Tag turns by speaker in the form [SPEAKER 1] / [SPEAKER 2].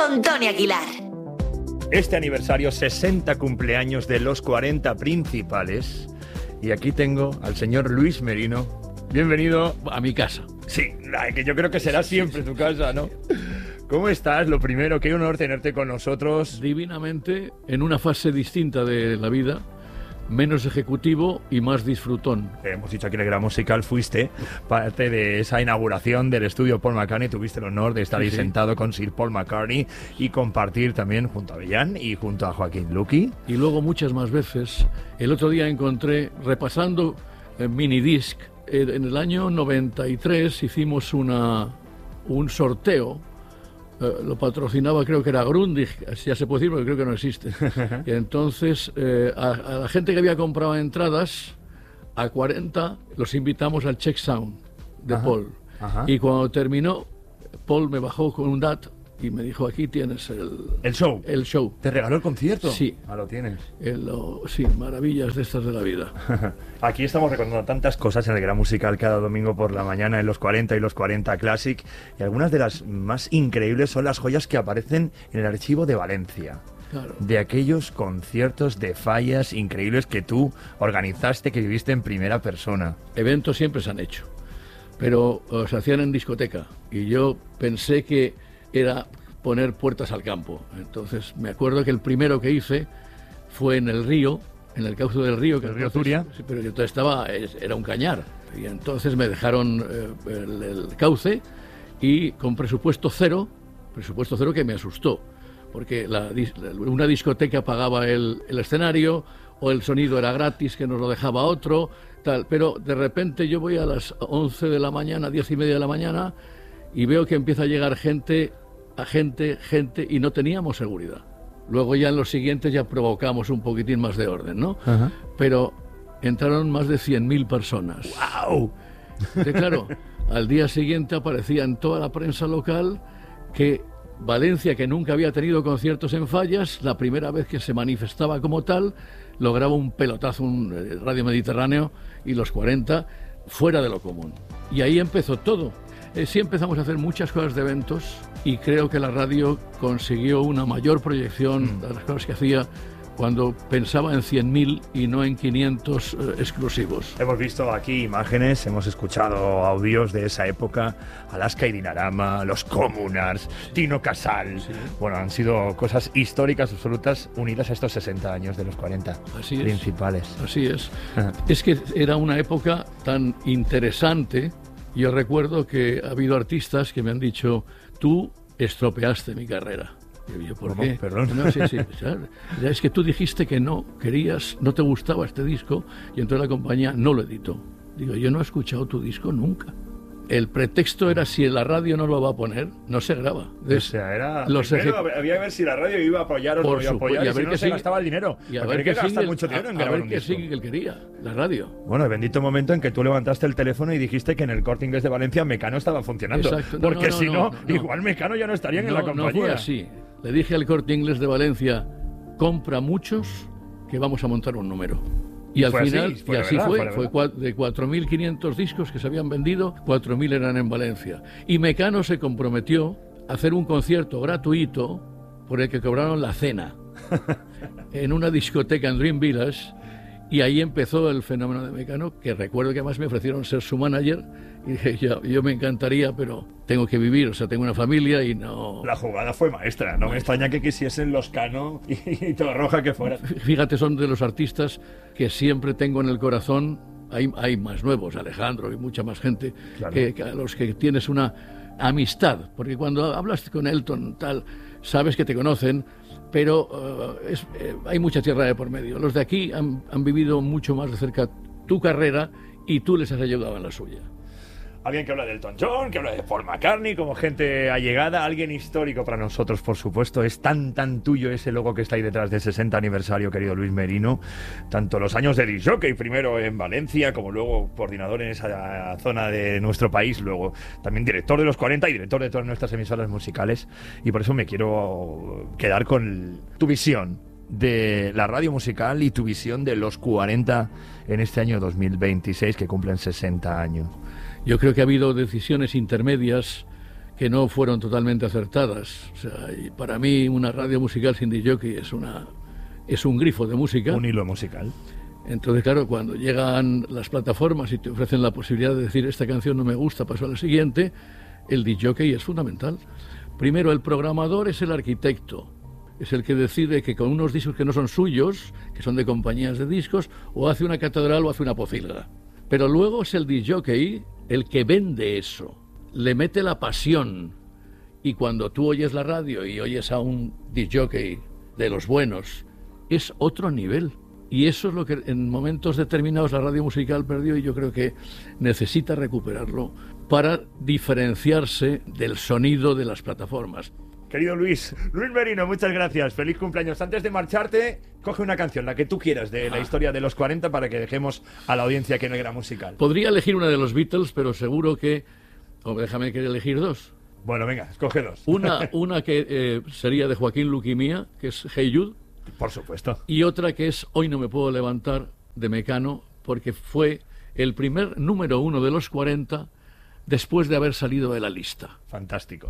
[SPEAKER 1] con Tony Aguilar.
[SPEAKER 2] Este aniversario, 60 cumpleaños de los 40 principales. Y aquí tengo al señor Luis Merino. Bienvenido
[SPEAKER 3] a mi casa.
[SPEAKER 2] Sí, que yo creo que será siempre tu casa, ¿no? ¿Cómo estás? Lo primero, qué honor tenerte con nosotros.
[SPEAKER 3] Divinamente, en una fase distinta de la vida, menos ejecutivo y más disfrutón.
[SPEAKER 2] Hemos dicho aquí en el Gran Musical, fuiste parte de esa inauguración del estudio Paul McCartney, tuviste el honor de estar ahí sentado con Sir Paul McCartney y compartir también junto a Bellán y junto a Joaquín Luqui.
[SPEAKER 3] Y luego muchas más veces. El otro día encontré, repasando minidisc, en el año 93 hicimos un sorteo. Lo patrocinaba, creo que era Grundig, ya se puede decir porque creo que no existe. Y entonces a la gente que había comprado entradas, a 40 los invitamos al Czech Sound de Paul. Y cuando terminó, Paul me bajó con un DAT y me dijo: aquí tienes
[SPEAKER 2] el show.
[SPEAKER 3] El show.
[SPEAKER 2] ¿Te regaló el concierto?
[SPEAKER 3] Sí.
[SPEAKER 2] Lo tienes.
[SPEAKER 3] Sí, maravillas de estas de la vida.
[SPEAKER 2] Aquí estamos recordando tantas cosas en el Gran Musical cada domingo por la mañana en los 40 y los 40 Classic, y algunas de las más increíbles son las joyas que aparecen en el archivo de Valencia.
[SPEAKER 3] Claro.
[SPEAKER 2] De aquellos conciertos de fallas increíbles que tú organizaste, que viviste en primera persona.
[SPEAKER 3] Eventos siempre se han hecho, pero se hacían en discoteca y yo pensé que era poner puertas al campo. Entonces me acuerdo que el primero que hice fue en el río, en el cauce del río, que
[SPEAKER 2] el río Turia.
[SPEAKER 3] Pero que entonces era un cañar. Y entonces me dejaron el cauce y con presupuesto cero que me asustó, porque una discoteca pagaba el escenario, o el sonido era gratis, que nos lo dejaba otro, tal. Pero de repente yo voy a las 11 de la mañana, 10:30 de la mañana, y veo que empieza a llegar gente, y no teníamos seguridad. Luego ya en los siguientes ya provocamos un poquitín más de orden, ¿no? Pero entraron más de 100.000 personas.
[SPEAKER 2] ¡Wow!
[SPEAKER 3] Claro, al día siguiente aparecía en toda la prensa local que Valencia, que nunca había tenido conciertos en fallas, la primera vez que se manifestaba como tal, lograba un pelotazo, un Radio Mediterráneo, y los 40 fuera de lo común. Y ahí empezó todo. Sí empezamos a hacer muchas cosas de eventos y creo que la radio consiguió una mayor proyección de las cosas que hacía cuando pensaba en 100.000 y no en 500 exclusivos.
[SPEAKER 2] Hemos visto aquí imágenes, hemos escuchado audios de esa época, Alaska y Dinarama, los Communards, Tino Casal. Sí. Bueno, han sido cosas históricas absolutas unidas a estos 60 años de los 40 principales.
[SPEAKER 3] Así es. Es que era una época tan interesante. Yo recuerdo que ha habido artistas que me han dicho: tú estropeaste mi carrera. Y yo, ¿por qué?
[SPEAKER 2] Perdón.
[SPEAKER 3] No, sí. Es que tú dijiste que no querías, no te gustaba este disco, y entonces la compañía no lo editó. Digo, yo no he escuchado tu disco nunca. El pretexto era: si la radio no lo va a poner, no se graba.
[SPEAKER 2] O sea, era había que ver si la radio iba a apoyar o no iba a apoyar, y a ver si no se gastaba el dinero.
[SPEAKER 3] Y a ver qué
[SPEAKER 2] gasta mucho dinero en grabar un disco.
[SPEAKER 3] Sí que él quería, la radio.
[SPEAKER 2] Bueno, el bendito momento en que tú levantaste el teléfono y dijiste que en el Corte Inglés de Valencia Mecano estaba funcionando.
[SPEAKER 3] Exacto.
[SPEAKER 2] Porque si no, igual Mecano ya no estarían en la compañía.
[SPEAKER 3] No fue así. Le dije al Corte Inglés de Valencia: compra muchos, que vamos a montar un número. Y al final, fue de 4.500 discos que se habían vendido, 4.000 eran en Valencia. Y Mecano se comprometió a hacer un concierto gratuito por el que cobraron la cena en una discoteca en Dream Village, y ahí empezó el fenómeno de Mecano, que recuerdo que además me ofrecieron ser su manager, y dije: yo me encantaría, pero tengo que vivir, o sea, tengo una familia y no...
[SPEAKER 2] La jugada fue maestra, no me extraña que quisiesen los Cano y Torroja que fuera.
[SPEAKER 3] Fíjate, son de los artistas que siempre tengo en el corazón. Hay más nuevos, Alejandro y mucha más gente, claro, que a los que tienes una amistad, porque cuando hablas con Elton tal, sabes que te conocen, pero hay mucha tierra de por medio. Los de aquí han vivido mucho más de cerca tu carrera y tú les has ayudado en la suya.
[SPEAKER 2] Alguien que habla de Elton John, que habla de Paul McCartney como gente allegada, alguien histórico para nosotros, por supuesto. Es tan tuyo ese logo que está ahí detrás del 60 aniversario, querido Luis Merino. Tanto los años de disc jockey, primero en Valencia, como luego coordinador en esa zona de nuestro país, luego también director de los 40 y director de todas nuestras emisoras musicales. Y por eso me quiero quedar con tu visión de la radio musical y tu visión de los 40 en este año 2026, que cumplen 60 años.
[SPEAKER 3] Yo creo que ha habido decisiones intermedias que no fueron totalmente acertadas. O sea, y para mí una radio musical sin disc-jockey es un grifo de música.
[SPEAKER 2] Un hilo musical.
[SPEAKER 3] Entonces, claro, cuando llegan las plataformas y te ofrecen la posibilidad de decir esta canción no me gusta, paso a la siguiente, el disc-jockey es fundamental. Primero, el programador es el arquitecto, es el que decide que con unos discos que no son suyos, que son de compañías de discos, o hace una catedral o hace una pocilga. Pero luego es el disc-jockey el que vende eso, le mete la pasión. Y cuando tú oyes la radio y oyes a un disc-jockey de los buenos, es otro nivel. Y eso es lo que en momentos determinados la radio musical perdió, y yo creo que necesita recuperarlo para diferenciarse del sonido de las plataformas.
[SPEAKER 2] Querido Luis Merino, muchas gracias. Feliz cumpleaños. Antes de marcharte, coge una canción, la que tú quieras, de la historia de los 40, para que dejemos a la audiencia que no era musical.
[SPEAKER 3] Podría elegir una de los Beatles, pero seguro que... déjame que elegir dos.
[SPEAKER 2] Bueno, venga, escoge dos.
[SPEAKER 3] Una que sería de Joaquín Luquimía, que es Hey Jude.
[SPEAKER 2] Por supuesto.
[SPEAKER 3] Y otra que es Hoy no me puedo levantar, de Mecano, porque fue el primer número 1 de los 40 después de haber salido de la lista.
[SPEAKER 2] Fantástico.